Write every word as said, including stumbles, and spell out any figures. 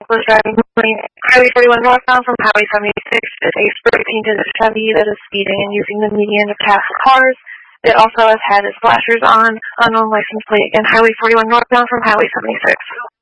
was driving Highway forty-one northbound from Highway seventy-six is a spray-painted Chevy that is speeding and using the median to pass cars. It also has had its flashers on, unknown license plate, and Highway forty-one northbound from Highway seventy-six.